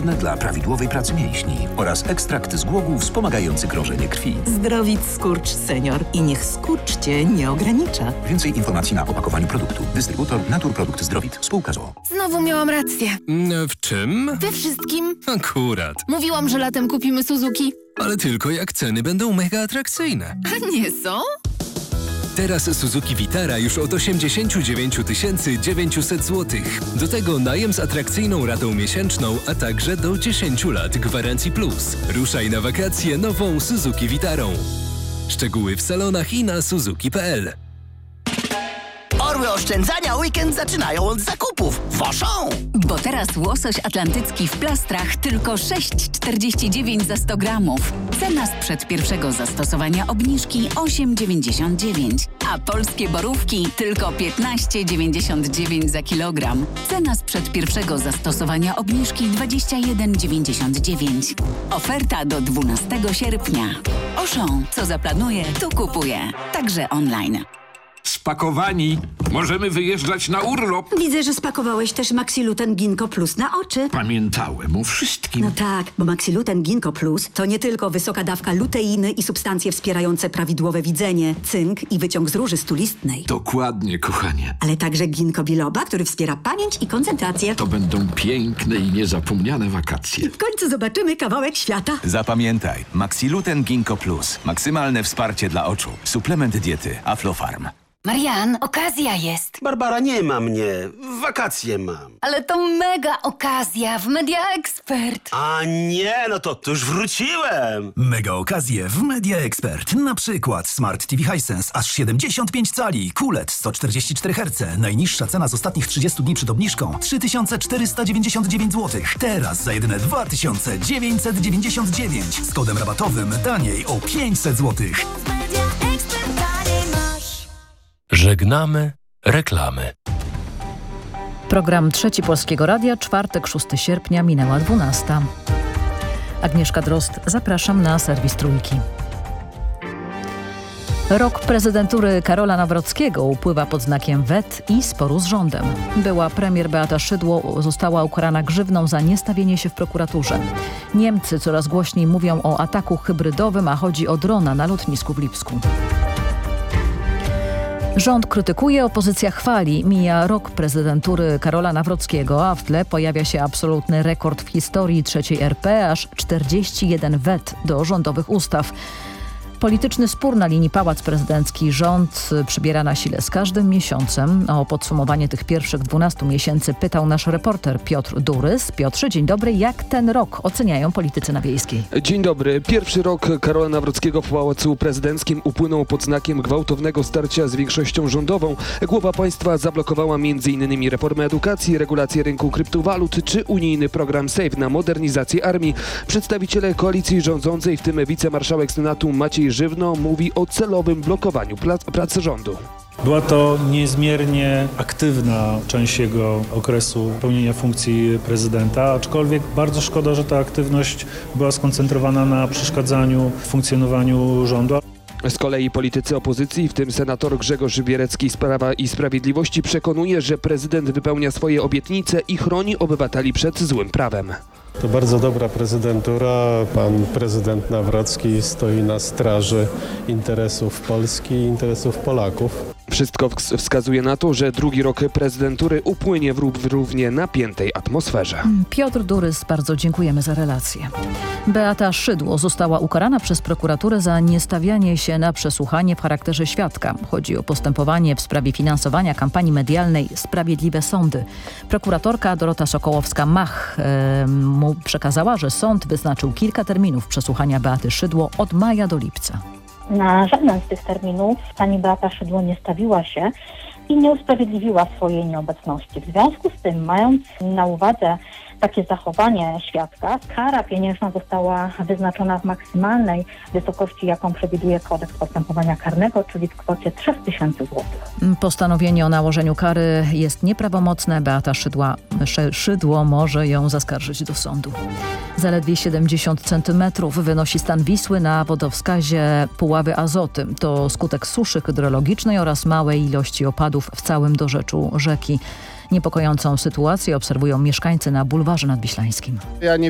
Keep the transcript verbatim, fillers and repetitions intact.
potrzebne dla prawidłowej pracy mięśni oraz ekstrakt z głogu wspomagający krążenie krwi. Zdrowit Skurcz Senior i niech skurcz Cię nie ogranicza. Więcej informacji na opakowaniu produktu. Dystrybutor Naturprodukt Zdrowit, spółka z o o. Znowu miałam rację. W czym? We wszystkim. Akurat. Mówiłam, że latem kupimy Suzuki. Ale tylko jak ceny będą mega atrakcyjne. A nie są? Teraz Suzuki Vitara już od osiemdziesiąt dziewięć tysięcy dziewięćset złotych. Do tego najem z atrakcyjną ratą miesięczną, a także do dziesięć lat gwarancji plus. Ruszaj na wakacje nową Suzuki Vitarą. Szczegóły w salonach i na suzuki kropka p l. Orły oszczędzania weekend zaczynają od zakupów. Woszą! Bo teraz łosoś atlantycki w plastrach tylko sześć czterdzieści dziewięć za sto gramów. Cena sprzed pierwszego zastosowania obniżki osiem dziewięćdziesiąt dziewięć. A polskie borówki tylko piętnaście dziewięćdziesiąt dziewięć za kilogram. Cena sprzed pierwszego zastosowania obniżki dwadzieścia jeden dziewięćdziesiąt dziewięć. Oferta do dwunastego sierpnia. Auchan, co zaplanuje, to kupuje. Także online. Spakowani. Możemy wyjeżdżać na urlop. Widzę, że spakowałeś też Maxiluten Ginkgo Plus na oczy. Pamiętałem o wszystkim. No tak, bo Maxiluten Ginkgo Plus to nie tylko wysoka dawka luteiny i substancje wspierające prawidłowe widzenie, cynk i wyciąg z róży stulistnej. Dokładnie, kochanie. Ale także ginkgo biloba, który wspiera pamięć i koncentrację. To będą piękne i niezapomniane wakacje. W końcu zobaczymy kawałek świata. Zapamiętaj, Maxiluten Ginkgo Plus. Maksymalne wsparcie dla oczu. Suplement diety Aflofarm. Marian, okazja jest. Barbara, nie ma mnie. Wakacje mam. Ale to mega okazja w Media Expert. A nie, no to, to już wróciłem. Mega okazje w Media Expert. Na przykład Smart T V Hisense aż siedemdziesiąt pięć cali, Q L E D sto czterdzieści cztery herce. Najniższa cena z ostatnich trzydziestu dni przed obniżką trzy tysiące czterysta dziewięćdziesiąt dziewięć złotych. Teraz za jedyne dwa tysiące dziewięćset dziewięćdziesiąt dziewięć. Z kodem rabatowym taniej o pięćset złotych. Żegnamy reklamy. Program Trzeci Polskiego Radia, czwartek, szóstego sierpnia, minęła dwunasta. Agnieszka Drozd, zapraszam na serwis Trójki. Rok prezydentury Karola Nawrockiego upływa pod znakiem wet i sporu z rządem. Była premier Beata Szydło została ukarana grzywną za niestawienie się w prokuraturze. Niemcy coraz głośniej mówią o ataku hybrydowym, a chodzi o drona na lotnisku w Lipsku. Rząd krytykuje, opozycja chwali. Mija rok prezydentury Karola Nawrockiego, a w tle pojawia się absolutny rekord w historii trzeciej R P, aż czterdzieści jeden wet do rządowych ustaw. Polityczny spór na linii Pałac Prezydencki rząd przybiera na sile z każdym miesiącem. O podsumowanie tych pierwszych dwunastu miesięcy pytał nasz reporter Piotr Durys. Piotrze, dzień dobry. Jak ten rok oceniają politycy na Wiejskiej? Dzień dobry. Pierwszy rok Karola Nawrockiego w Pałacu Prezydenckim upłynął pod znakiem gwałtownego starcia z większością rządową. Głowa państwa zablokowała między innymi reformę edukacji, regulację rynku kryptowalut czy unijny program SAFE na modernizację armii. Przedstawiciele koalicji rządzącej, w tym wicemarszałek Senatu Maciej Żywno, mówi o celowym blokowaniu pracy rządu. Była to niezmiernie aktywna część jego okresu pełnienia funkcji prezydenta, aczkolwiek bardzo szkoda, że ta aktywność była skoncentrowana na przeszkadzaniu w funkcjonowaniu rządu. Z kolei politycy opozycji, w tym senator Grzegorz Bierecki z Prawa i Sprawiedliwości, przekonuje, że prezydent wypełnia swoje obietnice i chroni obywateli przed złym prawem. To bardzo dobra prezydentura. Pan prezydent Nawrocki stoi na straży interesów Polski i interesów Polaków. Wszystko wskazuje na to, że drugi rok prezydentury upłynie w równie napiętej atmosferze. Piotr Durys, bardzo dziękujemy za relację. Beata Szydło została ukarana przez prokuraturę za niestawianie się na przesłuchanie w charakterze świadka. Chodzi o postępowanie w sprawie finansowania kampanii medialnej Sprawiedliwe Sądy. Prokuratorka Dorota Sokołowska-Mach e, mu przekazała, że sąd wyznaczył kilka terminów przesłuchania Beaty Szydło od maja do lipca. Na żaden z tych terminów pani Beata Szydło nie stawiła się i nie usprawiedliwiła swojej nieobecności. W związku z tym, mając na uwadze takie zachowanie świadka, kara pieniężna została wyznaczona w maksymalnej wysokości, jaką przewiduje kodeks postępowania karnego, czyli w kwocie trzy tysiące złotych. Postanowienie o nałożeniu kary jest nieprawomocne. Beata Szydła, Szydło może ją zaskarżyć do sądu. Zaledwie siedemdziesiąt centymetrów wynosi stan Wisły na wodowskazie Puławy Azoty. To skutek suszy hydrologicznej oraz małej ilości opadów w całym dorzeczu rzeki. Niepokojącą sytuację obserwują mieszkańcy na bulwarze nadwiślańskim. Ja nie